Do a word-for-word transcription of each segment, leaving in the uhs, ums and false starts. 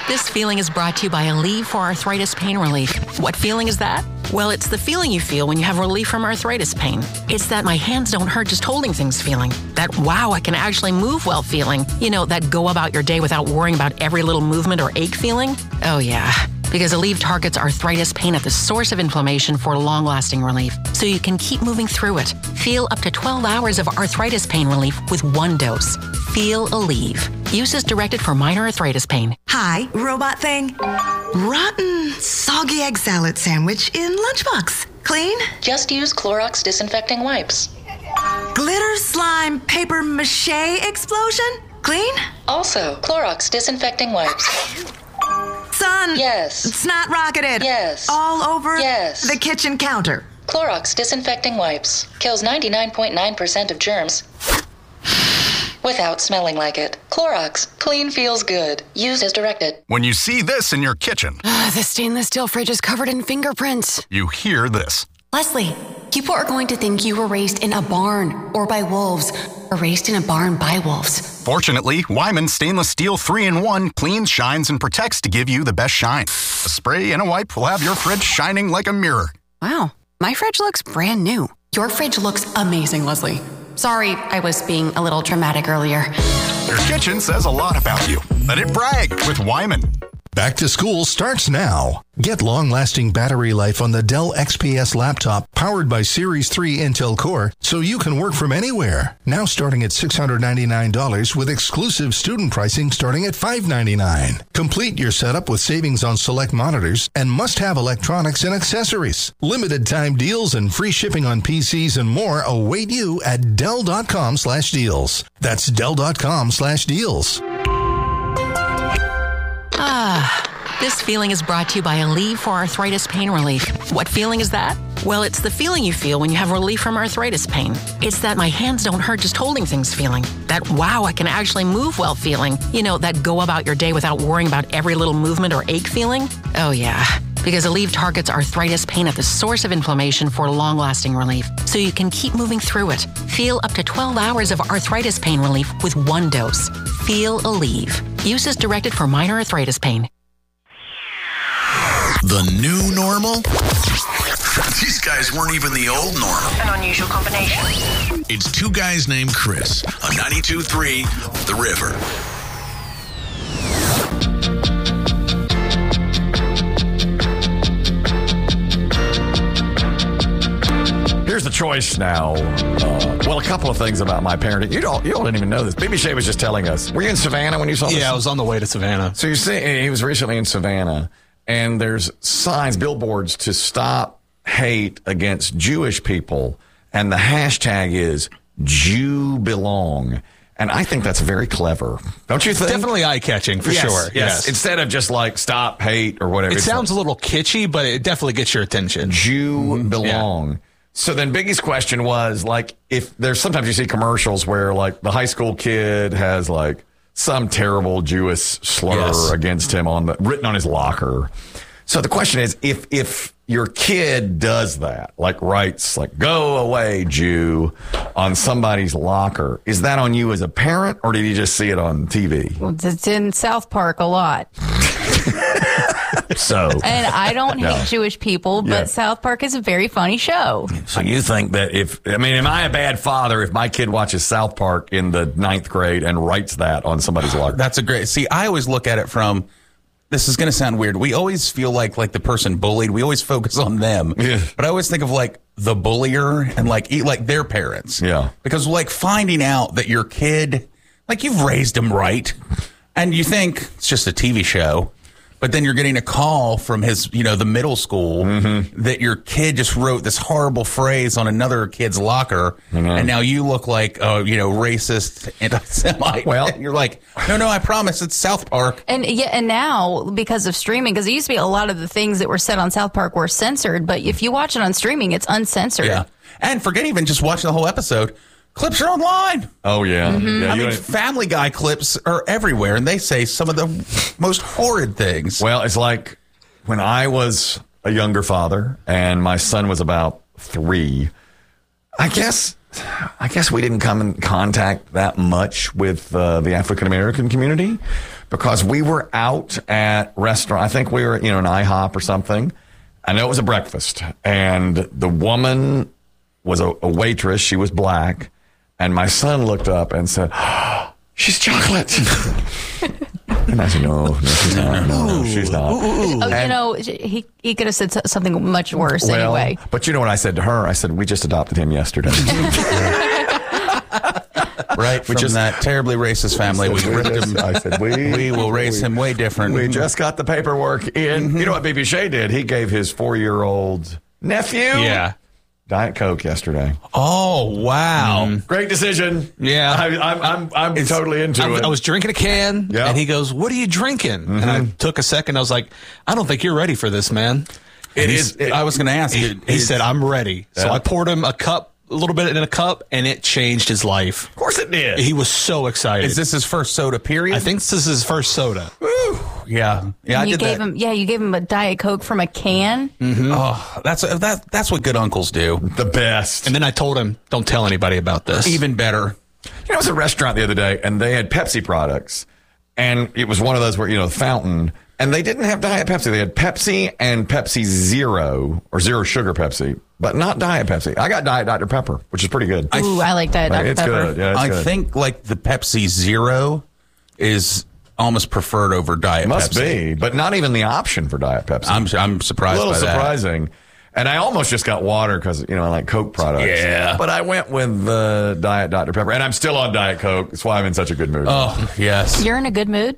This feeling is brought to you by Aleve for Arthritis Pain Relief. What feeling is that? Well, it's the feeling you feel when you have relief from arthritis pain. It's that my hands don't hurt just holding things feeling. That wow, I can actually move well feeling. You know, that go about your day without worrying about every little movement or ache feeling. Oh yeah. Because Aleve targets arthritis pain at the source of inflammation for long-lasting relief, so you can keep moving through it. Feel up to twelve hours of arthritis pain relief with one dose. Feel Aleve. Use as directed for minor arthritis pain. Hi, robot thing. Rotten, soggy egg salad sandwich in lunchbox. Clean? Just use Clorox disinfecting wipes. Glitter slime paper mache explosion? Clean? Also, Clorox disinfecting wipes. Son. Yes. It's not rocketed. Yes. All over Yes. the kitchen counter. Clorox disinfecting wipes. Kills ninety-nine point nine percent of germs without smelling like it. Clorox. Clean feels good. Use as directed. When you see this in your kitchen, Uh, the stainless steel fridge is covered in fingerprints. you hear this. Leslie, people are going to think you were raised in a barn or by wolves or raised in a barn by wolves. Fortunately, Wyman Stainless Steel three in one cleans, shines, and protects to give you the best shine. A spray and a wipe will have your fridge shining like a mirror. Wow, my fridge looks brand new. Your fridge looks amazing, Leslie. Sorry, I was being a little dramatic earlier. Your kitchen says a lot about you. Let it brag with Wyman. Back to school starts now. Get long-lasting battery life on the Dell X P S laptop powered by Series three Intel Core so you can work from anywhere. Now starting at six hundred ninety-nine dollars with exclusive student pricing starting at five hundred ninety-nine dollars. Complete your setup with savings on select monitors and must-have electronics and accessories. Limited time deals and free shipping on P Cs and more await you at Dell.com slash deals. That's Dell.com slash deals. Ah, this feeling is brought to you by Aleve for Arthritis Pain Relief. What feeling is that? Well, it's the feeling you feel when you have relief from arthritis pain. It's that my hands don't hurt just holding things feeling. That wow, I can actually move well feeling. You know, that go about your day without worrying about every little movement or ache feeling. Oh yeah. Because Aleve targets arthritis pain at the source of inflammation for long-lasting relief, so you can keep moving through it. Feel up to twelve hours of arthritis pain relief with one dose. Feel Aleve. Use as directed for minor arthritis pain. The new normal? These guys weren't even the old normal. An unusual combination. It's two guys named Chris on ninety-two point three The River. Here's the choice now. Uh, well, a couple of things about my parenting. You don't, you don't didn't even know this. B B Shea was just telling us. Were you in Savannah when you saw this? Yeah, I was on the way to Savannah. So you see, he was recently in Savannah, and there's signs, billboards to stop hate against Jewish people, and the hashtag is Jew Belong. And I think that's very clever. Don't you think? Definitely eye-catching, for yes, sure. Yes. Yes. Instead of just like stop hate or whatever. It it's sounds like, a little kitschy, but it definitely gets your attention. Jew Mm-hmm. Belong. Yeah. So then Biggie's question was, like, if there's sometimes you see commercials where, like, the high school kid has, like, some terrible Jewish slur Yes. against him on the written on his locker. So the question is, if if your kid does that, like writes, like, go away, Jew, on somebody's locker, is that on you as a parent, or did you just see it on T V? Well, it's in South Park a lot. So, And I don't hate No. Jewish people, but Yeah. South Park is a very funny show. so you think that if, I mean, am I a bad father if my kid watches South Park in the ninth grade and writes that on somebody's locker? That's a great. See, I always look at it from. This is going to sound weird. We always feel like like the person bullied. We always focus on them. Yeah. But I always think of like the bullier and like eat like their parents. Yeah. Because like finding out that your kid, like you've raised him right, and you think it's just a T V show. But then you're getting a call from his, you know, the middle school Mm-hmm. that your kid just wrote this horrible phrase on another kid's locker, Mm-hmm. and now you look like, uh, you know, racist, anti-Semite. Well- and you're like, no, no, I promise, it's South Park. And yeah, and now because of streaming, because it used to be a lot of the things that were said on South Park were censored, but if you watch it on streaming, it's uncensored. Yeah, and forget even just watching the whole episode. Clips are online. Oh, yeah. Mm-hmm. yeah I you mean, ain't- Family Guy clips are everywhere, and they say some of the most horrid things. well, it's like when I was a younger father and my son was about three, I guess I guess we didn't come in contact that much with uh, the African American community because we were out at restaurant. I think we were, you know, an IHOP or something. I know it was a breakfast, and the woman was a, a waitress. She was black, and my son looked up and said, oh, "She's chocolate." And I said, "No, no, she's not. No, no she's not." Oh, you know, he he could have said something much worse well, anyway. But you know what I said to her? I said, "We just adopted him yesterday." Right from just, that terribly racist family, we ripped him. I said, "We we will raise we, him way different." We just got the paperwork in. Mm-hmm. You know what B B Shea did? He gave his four-year-old nephew, yeah, Diet Coke yesterday. Oh wow! Mm. Great decision. Yeah, I, I'm I'm I'm it's, totally into I, it. I was drinking a can, yep. and he goes, "What are you drinking?" Mm-hmm. And I took a second. I was like, "I don't think you're ready for this, man." It is. It, I was going to ask. He, it, he said, "I'm ready." Yeah. So I poured him a cup. A little bit in a cup, and it changed his life. Of course it did. He was so excited. Is this his first soda, period? I think this is his first soda. Woo. Yeah. Yeah, I you did gave that. him, yeah, you gave him a Diet Coke from a can. Mm-hmm. Oh, that's that, that's what good uncles do. The best. And then I told him, don't tell anybody about this. Even better. You know, I was at a restaurant the other day, and they had Pepsi products, and it was one of those where, you know, the fountain, and they didn't have Diet Pepsi. They had Pepsi and Pepsi Zero, or Zero Sugar Pepsi, but not Diet Pepsi. I got Diet Doctor Pepper, which is pretty good. Ooh, I like Diet Doctor It's Pepper. good. Yeah, it's I good. think like the Pepsi Zero is almost preferred over Diet Must Pepsi. be, but not even the option for Diet Pepsi. I'm I'm surprised. a little by that. surprising. And I almost just got water because, you know, I like Coke products. Yeah. But I went with the Diet Doctor Pepper, and I'm still on Diet Coke. That's why I'm in such a good mood. Oh yes. You're in a good mood?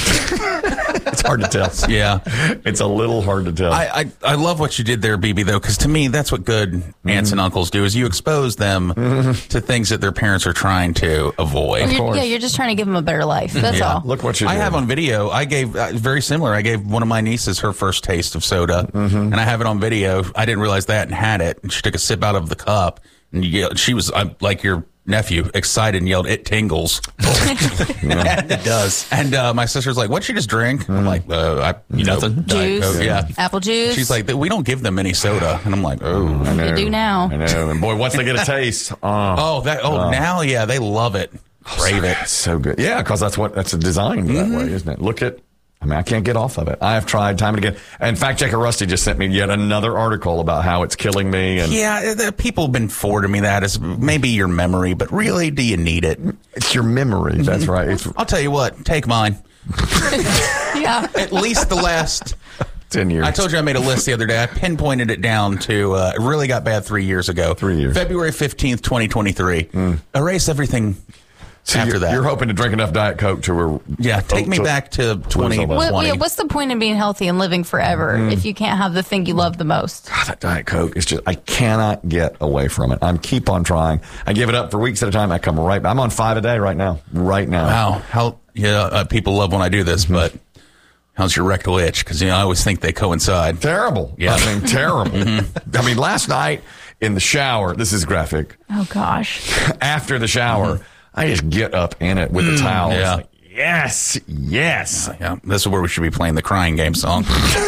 It's hard to tell. Yeah. It's a little hard to tell. I, I, I love what you did there, B B, though, because to me, that's what good Mm-hmm. aunts and uncles do, is you expose them Mm-hmm. to things that their parents are trying to avoid. You're, yeah, you're just trying to give him a better life. That's Yeah. all. Look what you I did. have on video, I gave, uh, very similar, I gave one of my nieces her first taste of soda, Mm-hmm. and I have it on video. I didn't realize that and had it, and she took a sip out of the cup, and you yelled, she was uh, like your nephew, excited, and yelled, "It tingles." And it does. And uh, my sister's like, "What'd you just drink?" Mm-hmm. I'm like, uh, I, you Nothing. know, Diet Juice. Coke. Yeah. Apple juice. She's like, "We don't give them any soda," and I'm like, "Oh, I know. You do now. I know. And boy, once they get a taste, oh, oh, that, oh, now, yeah, they love it, crave it." it's so good. Yeah, because that's what that's designed that Mm-hmm. way, isn't it? Look at. I mean, I can't get off of it. I have tried time and again. And fact checker Rusty just sent me yet another article about how it's killing me. And Yeah, the people have been forwarding me that as maybe your memory, but really, do you need it? it's your memory. That's right. It's I'll tell you what, take mine. Yeah. At least the last. ten years. I told you I made a list the other day. I pinpointed it down to, uh, it really got bad three years ago. Three years. February fifteenth, twenty twenty-three. Erase everything So after you're, that. You're hoping to drink enough Diet Coke to. Re- yeah, take oh, me to- back to twenty twenty. What, yeah, what's the point in being healthy and living forever Mm. if you can't have the thing you love the most? God, that Diet Coke is just, I cannot get away from it. I keep on trying. I give it up for weeks at a time. I come right back. I'm on five a day right now. Right now. Wow. How, yeah, uh, people love when I do this, but how's your rectal itch? Because, you know, I always think they coincide. Terrible. Yeah. I mean, terrible. Mm-hmm. I mean, last night in the shower, this is graphic. Oh, gosh. After the shower, I just get up in it with the towel. yeah. It's like, yes, yes. Yeah, this is where we should be playing the crying game song.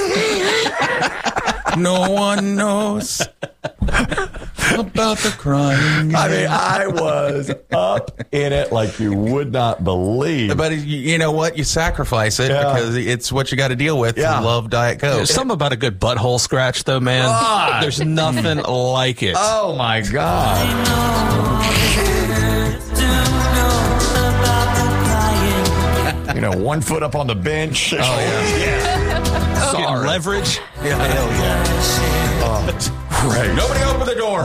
No one knows about the crying game. I mean, I was up in it like you would not believe. But you- you know what? You sacrifice it Yeah. because it's what you got to deal with. Yeah. You love Diet Coke. There's something about a good butthole scratch, though, man. God. There's nothing like it. Oh, my God. You know, one foot up on the bench. Oh, yeah. Getting Sorry. leverage. Yeah, hell yeah. Oh, great. Nobody open the door.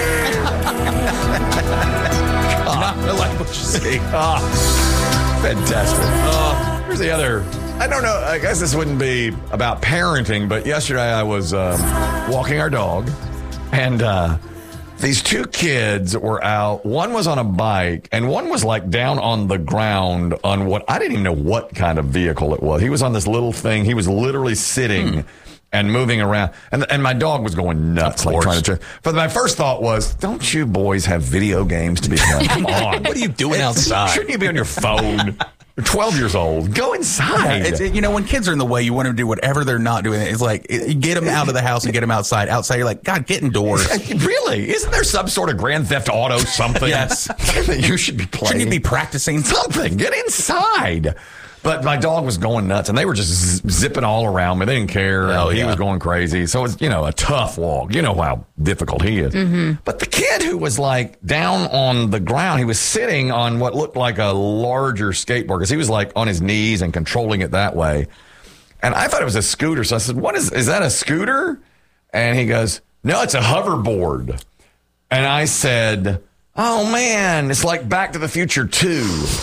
Not like what you see. Ah, fantastic. Uh, here's the other. I don't know. I guess this wouldn't be about parenting, but yesterday I was um, walking our dog, and uh, these two kids were out. One was on a bike, and one was like down on the ground on what I didn't even know what kind of vehicle it was. He was on this little thing. He was literally sitting. And moving around. And and my dog was going nuts, like trying to. But my first thought was, don't you boys have video games to be playing? Come on. What are you doing outside? Shouldn't you be on your phone? You're twelve years old. Go inside. Yeah, it's, you know, when kids are in the way, you want to do whatever they're not doing. It's like, you get them out of the house and get them outside. Outside, you're like, God, get indoors. Really? Isn't there some sort of Grand Theft Auto something? Yes. that you should be playing? Shouldn't you be practicing? Something. Get inside. But my dog was going nuts, and they were just z- zipping all around me. They didn't care. Oh, he yeah. was going crazy. So it's, you know, a tough walk. You know how difficult he is. Mm-hmm. But the kid who was like down on the ground, he was sitting on what looked like a larger skateboard because he was like on his knees and controlling it that way. And I thought it was a scooter. So I said, "What is, is that a scooter?" And he goes, "No, it's a hoverboard." And I said, "Oh man, it's like Back to the Future two."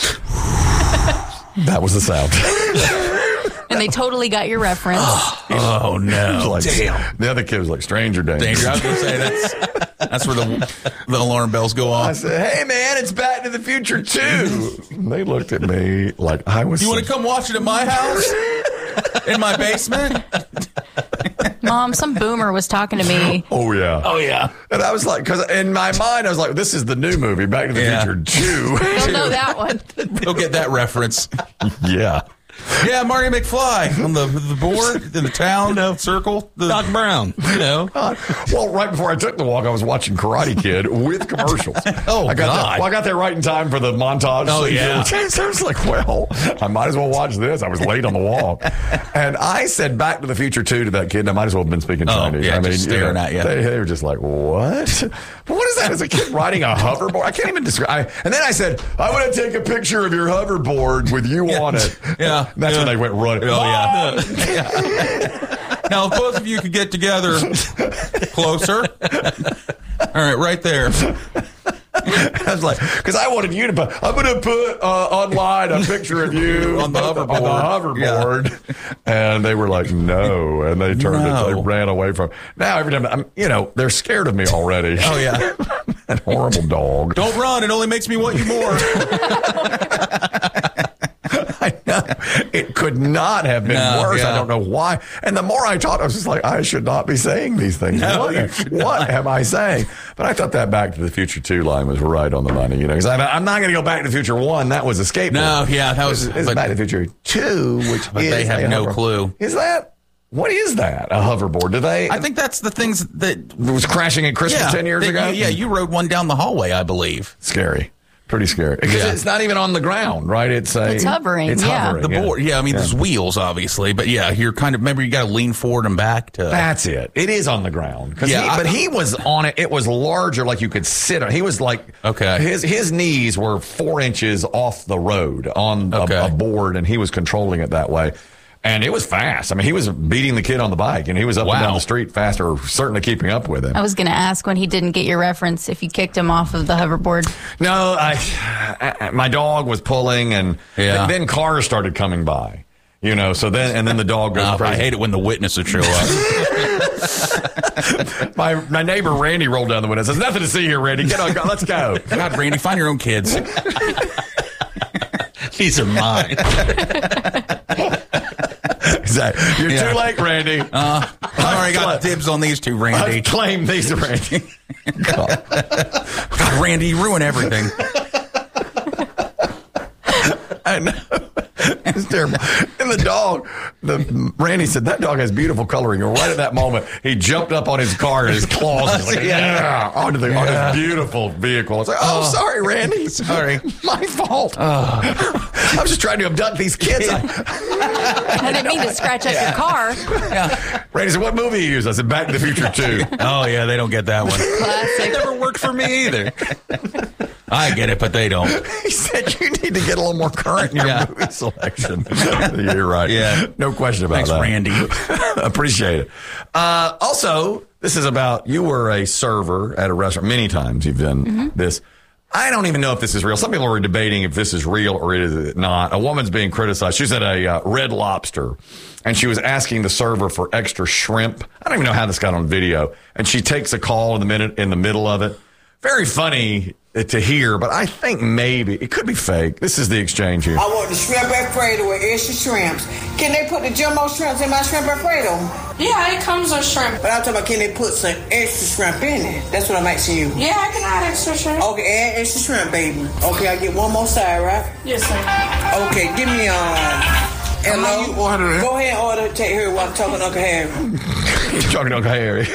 That was the sound. And they totally got your reference. Oh, no. Like, damn. The other kid was like, stranger danger. Danger. I was going to say, that's, that's where the, the alarm bells go I off. said, "Hey, man, it's Back to the Future two." They looked at me like I was... You want to come watch it at my house? In my basement? Mom, some boomer was talking to me. Oh, yeah. Oh, yeah. And I was like, because in my mind, I was like, this is the new movie, Back to the Yeah. Future two. They'll know that one. They'll get that reference. Yeah. Yeah, Marty McFly on the the board in the town no. circle. The, Doc Brown, you know. Uh, well, right before I took the walk, I was watching Karate Kid with commercials. Oh, I got God. That, well, I got there right in time for the montage. Oh, yeah. So I was like, well, I might as well watch this. I was late on the walk. And I said Back to the Future two to that kid, and I might as well have been speaking Oh, Chinese. yeah, I mean, just staring you know, at you. They, they were just like, what? What is that? Is a kid riding a hoverboard? I can't even describe. I, and then I said, I want to take a picture of your hoverboard with you Yeah. on it. Yeah. That's yeah. when they went running. Oh, yeah. yeah. Now, if both of you could get together closer. All right, right there. I was like, because I wanted you to put, I'm going to put uh, online a picture of you On the hoverboard. On the hoverboard. And they were like, no. And they turned No. it, they ran away from Now, every time, I'm, you know, they're scared of me already. Oh, yeah. That horrible dog. Don't run. It only makes me want you more. I know. It could not have been No, worse. yeah. I don't know why. And the more I talked, I was just like, I should not be saying these things. No, what you should what am I saying? But I thought that Back to the Future two line was right on the money, you know, because I'm not going to go Back to the Future one. That was a skateboard. No, yeah, that was. It's but, Back to the Future two, which but is they have a no hover- clue. Is that? What is that? A hoverboard? Do they? I think that's the things that it was crashing at Christmas yeah, ten years they- ago. Yeah, you rode one down the hallway, I believe. Scary. Pretty scary. Because Yeah. it's not even on the ground, right? It's a, It's hovering, It's yeah. hovering. The yeah. board, yeah. I mean, Yeah. there's wheels, obviously, but yeah, you're kind of. Remember, you got to lean forward and back to. That's it. It is on the ground. 'Cause Yeah, he, I- but he was on it. It was larger, like you could sit on. He was like, Okay. His his knees were four inches off the road on a, Okay. a board, and he was controlling it that way. And it was fast. I mean, he was beating the kid on the bike, and he was up and Wow. down the street faster, certainly keeping up with him. I was going to ask when he didn't get your reference if you kicked him off of the hoverboard. No, I, I my dog was pulling, and Yeah. then cars started coming by. You know, so then and then the dog goes Uh, crazy. I hate it when the witnesses show up. my my neighbor Randy rolled down the window and says, "Nothing to see here, Randy. Get on, go, let's go." God, Randy, find your own kids. These are mine. Exactly. You're Yeah. too late, Randy. Uh, I already got dibs on these two, Randy. I've claimed these, Randy. God. God, Randy, you ruin everything. I know. It's terrible. And the dog, the Randy said, that dog has beautiful coloring. And right at that moment, he jumped up on his car and his claws was like, yeah, onto the on his beautiful vehicle. It's like, oh, Oh. sorry, Randy. Sorry. My fault. I was just trying to abduct these kids. I, I didn't mean to scratch up your car. Yeah. Randy said, what movie you use? I said, Back to the Future two. Oh, yeah, they don't get that one. Classic. Never worked for me either. I get it, but they don't. He said, you need to get a little more current in your Yeah. movie selection. You're right. Yeah. No question about Thanks, that. Randy. Appreciate it. Uh, also, this is about, you were a server at a restaurant. Many times you've done Mm-hmm. this. I don't even know if this is real. Some people are debating if this is real or is it not. A woman's being criticized. She's at a uh, Red Lobster, and she was asking the server for extra shrimp. I don't even know how this got on video. And she takes a call in the minute in the middle of it. Very funny to hear, but I think maybe it could be fake. This is the exchange here. I want the shrimp Alfredo with extra shrimps. Can they put the jumbo shrimps in my shrimp Alfredo? Yeah, it comes with shrimp. But I'm talking about, can they put some extra shrimp in it? That's what I'm asking you. Yeah, I can add extra shrimp. Okay, add extra shrimp, baby. Okay, I get one more side, right? Yes, sir. Okay, give me, um... Hello? You ordering? Go ahead and order. Take her while I'm talking to Uncle Harry. He's talking to Uncle Harry.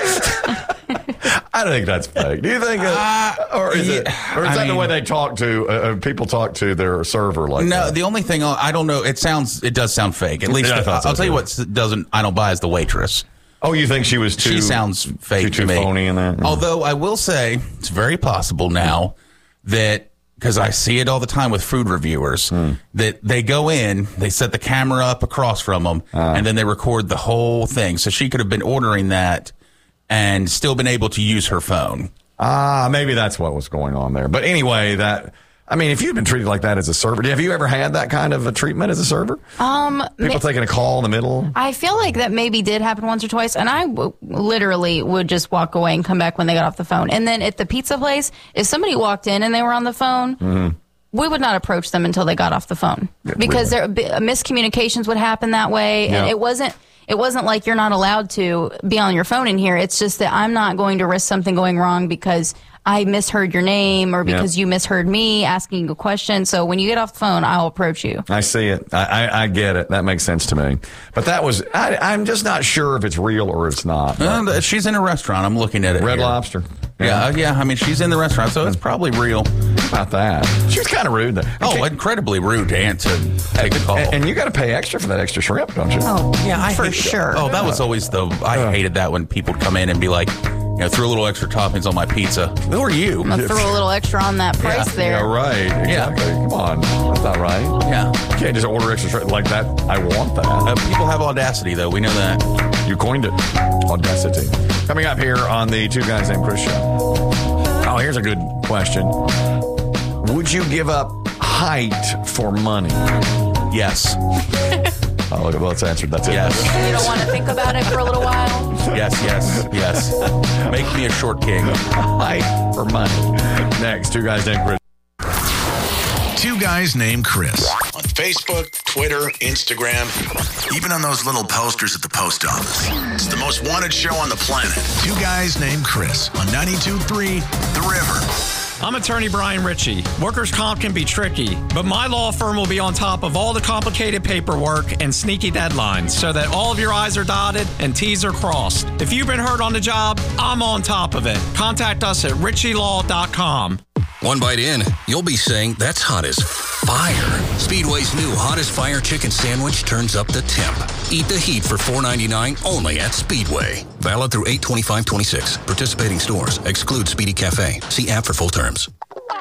I don't think that's fake. Do you think, uh, or is yeah, it, or is I that mean, the way they talk to uh, people talk to their server like no, that? the only thing I don't know. It sounds. It does sound fake. At least Yeah, I the, thought so, I'll tell you too. what doesn't. I don't buy is the waitress. Oh, you think she was too? She sounds fake too, to too me. phony in that. Although I will say it's very possible now that. Because I see it all the time with food reviewers, mm. that they go in, they set the camera up across from them, uh. and then they record the whole thing. So she could have been ordering that and still been able to use her phone. Ah, maybe that's what was going on there. But anyway, that I mean, if you've been treated like that as a server, have you ever had that kind of a treatment as a server? Um, People ma- taking a call in the middle? I feel like that maybe did happen once or twice, and I w- literally would just walk away and come back when they got off the phone. And then at the pizza place, if somebody walked in and they were on the phone, mm-hmm. we would not approach them until they got off the phone. Yeah, because really? there miscommunications would happen that way, and yeah. it wasn't... It wasn't like you're not allowed to be on your phone in here. It's just that I'm not going to risk something going wrong because I misheard your name or because yeah. you misheard me asking you a question. So when you get off the phone, I'll approach you. I see it. I, I, I get it. That makes sense to me. But that was, I, I'm just not sure if it's real or it's not. Uh, she's in a restaurant. I'm looking at it. Red here. Lobster. Yeah, yeah, yeah. I mean, she's in the restaurant, so it's probably real. About that. She was kind of rude. There. Oh, okay. Incredibly rude to answer, take the call. And, and you got to pay extra for that extra shrimp, don't you? Oh, yeah, I for hate, sure. Oh, that was always the, I uh, hated that when people would come in and be like, you know, throw a little extra toppings on my pizza. Who are you? I'm gonna throw a little extra on that price yeah, there. Yeah, right. Exactly. Yeah. Come on. That's not right. Yeah. You can't just order extra shrimp like that. I want that. Uh, people have audacity, though. We know that. You coined it. Audacity. Coming up here on the Two Guys Named Chris show. Oh, here's a good question. Would you give up height for money? Yes. Oh, look, well, it's answered. That's it. Yes. You don't want to think about it for a little while? Yes, yes, yes. Make me a short king. Height for money. Next, Two Guys Named Chris. Two Guys Named Chris. On Facebook, Twitter, Instagram, even on those little posters at the post office. It's the most wanted show on the planet. Two Guys Named Chris on ninety-two point three The River. I'm attorney Brian Ritchie. Workers' comp can be tricky, but my law firm will be on top of all the complicated paperwork and sneaky deadlines so that all of your I's are dotted and T's are crossed. If you've been hurt on the job, I'm on top of it. Contact us at ritchie law dot com. One bite in, you'll be saying, that's hot as fire. Speedway's new Hottest Fire Chicken Sandwich turns up the temp. Eat the heat for four ninety-nine only at Speedway. Valid through eight twenty-five twenty-six. Participating stores. Exclude Speedy Cafe. See app for full terms.